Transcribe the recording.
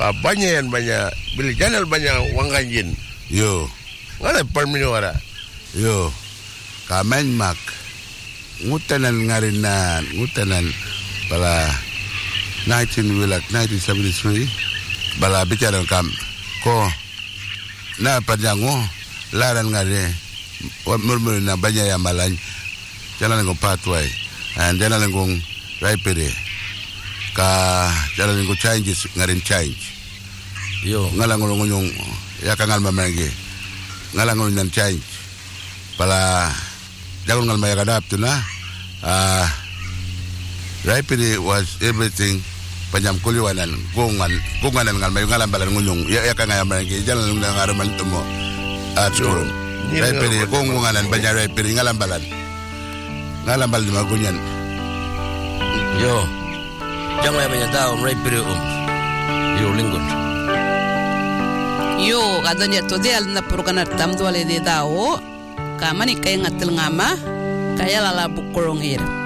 banyak bili janal banyak wanganjin. Yo. Ngala perminowara. Yo. Kamen mak. Ngutanan pala 1973 bala bicara kam ko na pajango laran ngare murmur na banyak yang malan jalan ngong pathway and jalan ngong raipere ka jalan ngong changes ngarin change yo ngalang ngong ya kangal mamage ngalang ngong change pala jalan ngal maya kadap tu na raipere was everything panjam kuliwanan gungan ngal mayu ngalam balan ngunyung ya kanga mamage jalan ngong ngaraman tumo aturo raipere gungan banyak raipere ngalam balan magunyan yo jangan banyak tahu raipere yo lingkun yo kadang dia tu dia na purkanar tam tu ale dia tahu kamani kaya ngatil ngama kaya lala bukurong here